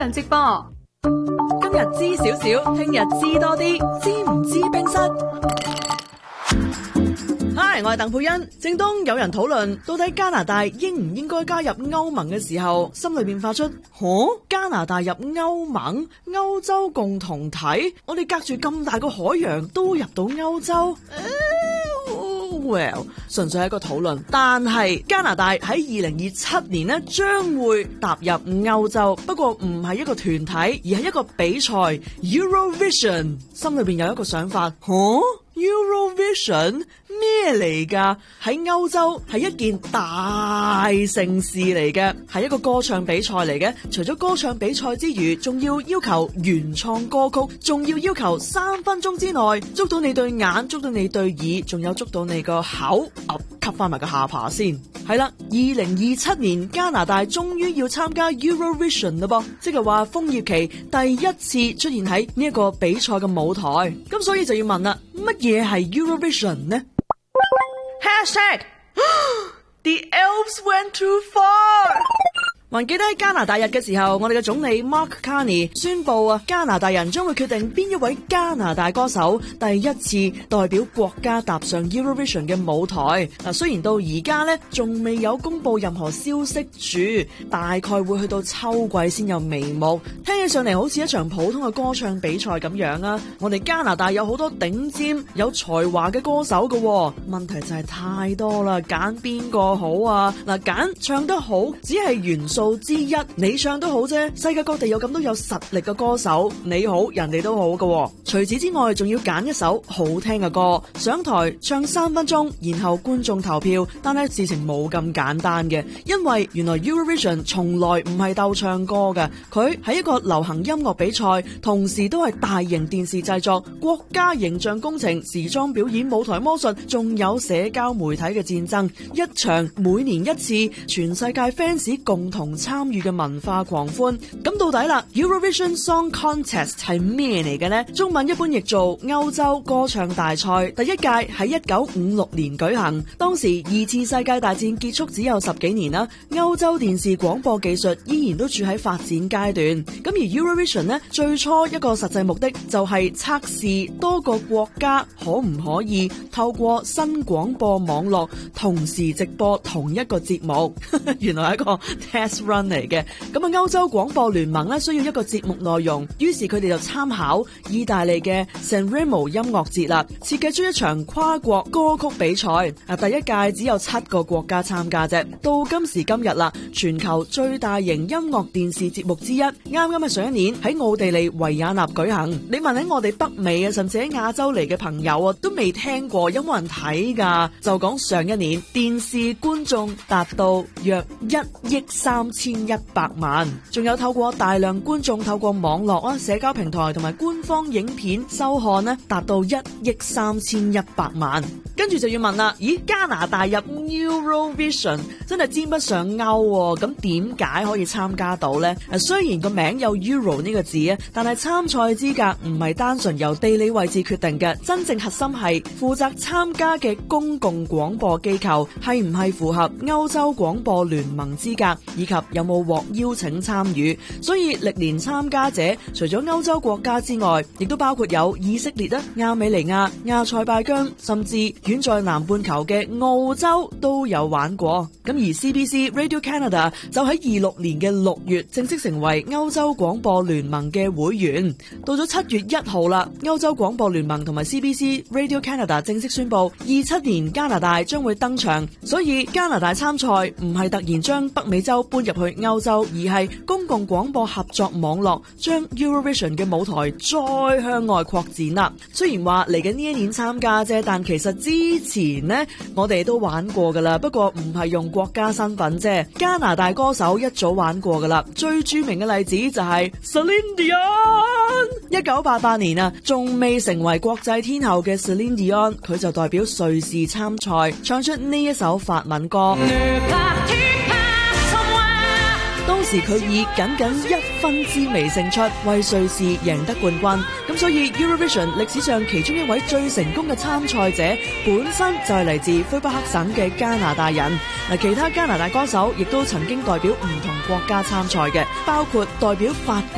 直播。今日知少少，聽日知多啲，知唔知冰室？Hi， 我係鄧佩欣。正當有人討論到底加拿大應唔應該加入歐盟嘅時候，心裏邊發出加拿大入歐盟、歐洲共同體，我哋隔住咁大個海洋都入到歐洲？Well， 純粹係一個討論，但係加拿大喺2027年呢將會踏入歐洲，不過唔係一個團體，而係一個比賽 Eurovision。心裏邊有一個想法Eurovision 咩嚟㗎？喺歐洲係一件大盛事嚟嘅，係一個歌唱比賽嚟嘅。除咗歌唱比賽之餘，仲要求原創歌曲，仲要求3分鐘之內捉到你對眼，捉到你對耳，仲有捉到你個口，吸翻埋個下巴先。係啦，2027年加拿大終於要參加 Eurovision 啦噃，即係話楓葉奇第一次出現喺呢一個比賽嘅舞台。咁所以就要問啦，乜嘢係 Eurovision 呢？#The elves went too far。還記得喺加拿大日嘅時候，我哋嘅總理 Mark Carney 宣布加拿大人將會決定邊一位加拿大歌手第一次代表國家踏上 Eurovision 嘅舞台。雖然到而家呢仲未有公布任何消息住，大概會去到秋季先有眉目。聽起上嚟好似一場普通嘅歌唱比賽咁樣啊！我哋加拿大有好多頂尖有才華嘅歌手㗎，問題就係太多啦，揀邊個好啊？揀唱得好只係元素之一，你唱都好啫。世界各地有咁多有實力嘅歌手，你好人哋都好㗎。除此之外，仲要揀一首好聽嘅歌上台唱3分鐘，然後觀眾投票。但係事情冇咁簡單嘅，因為原來 Eurovision 從來唔係鬥唱歌嘅，佢係一個流行音樂比賽，同時都係大型電視製作、國家形象工程、時裝表演、舞台魔術，仲有社交媒體嘅戰爭，一場每年一次，全世界 fans 共同參與嘅文化狂歡。咁到底啦 Eurovision Song Contest 係咩嚟嘅呢？中文一般譯做歐洲歌唱大賽，第一屆喺1956年舉行。當時2次世界大戰結束只有10幾年啦，歐洲電視廣播技術依然都處喺發展階段。咁而 Eurovision 呢，最初一個實際目的就係測試多個國家可唔可以透過新廣播網絡同時直播同一個節目。原來係一個 test run 嚟嘅。咁歐洲廣播聯盟咧需要一個節目內容，於是佢哋就參考意大利嘅 Sanremo 音樂節啦，設計出一場跨國歌曲比賽。第一屆只有7個國家參加啫。到今時今日啦，全球最大型音樂電視節目之一，啱啱喺上一年喺奧地利維也納舉行。你問喺我哋北美啊，甚至喺亞洲嚟嘅朋友啊，都未聽過，有冇人睇㗎？就講上一年電視觀眾達到約1億3100萬，仲有透過大量觀眾透過網絡社交平台同埋官方影片收看呢，達到1億3100萬。跟住就要問啦，咦，加拿大入 Eurovision 真係沾不上歐喎，咁點解可以參加到呢？雖然個名有 Euro 呢個字啊，但係參賽資格唔係單純由地理位置決定嘅，真正核心係負責參加嘅公共廣播機構係唔係符合歐洲廣播聯盟資格，以及有冇獲邀請參與。所以歷年參加者除咗歐洲國家之外，亦都包括有以色列、亞美尼亞、亞塞拜疆，甚至遠在南半球嘅澳洲都有玩過。咁而 CBC Radio Canada 就喺26年嘅6月正式成為歐洲廣播聯盟嘅會員。到咗7月1號啦，歐洲廣播聯盟同埋 CBC Radio Canada 正式宣布27年加拿大將會登場。所以加拿大參賽唔係突然將北美洲搬入去歐洲，而係公共廣播合作網絡將 Eurovision 嘅舞台再向外擴展啦。雖然話嚟緊呢一年參加啫，但其實之前呢我哋都玩過噶啦，不過唔係用國家身份啫。加拿大歌手一早玩過噶啦，最著名嘅例子就係 Celine Dion。1988年啊，仲未成為國際天后嘅 Celine Dion， 佢就代表瑞士參賽，唱出呢一首法文歌。當時佢以僅1分之微勝出，為瑞士贏得冠軍。咁所以 Eurovision 歷史上其中一位最成功嘅參賽者，本身就係嚟自魁北克省嘅加拿大人。其他加拿大歌手亦都曾經代表唔同國家參賽嘅，包括代表法國